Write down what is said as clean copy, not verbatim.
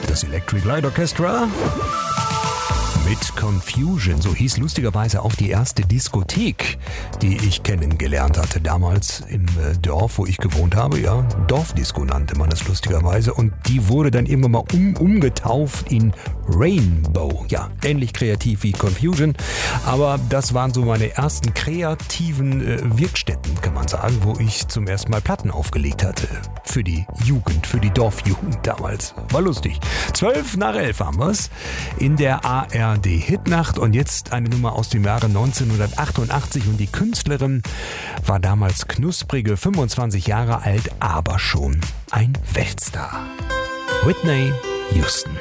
Das Electric Light Orchestra mit Confusion, so hieß lustigerweise auch die erste Diskothek, die ich kennengelernt hatte, damals im Dorf, wo ich gewohnt habe. Ja, Dorfdisco nannte man das lustigerweise, und die wurde dann irgendwann mal umgetauft in Rainbow. Ja, ähnlich kreativ wie Confusion, aber das waren so meine ersten kreativen Wirkstätten, kann man sagen, wo ich zum ersten Mal Platten aufgelegt hatte. Für die Jugend, für die Dorfjugend damals. War lustig. 11:12 haben wir's in der ARD-Hitnacht, und jetzt eine Nummer aus dem Jahre 1988, und die Künstlerin war damals knusprige 25 Jahre alt, aber schon ein Weltstar. Whitney Houston.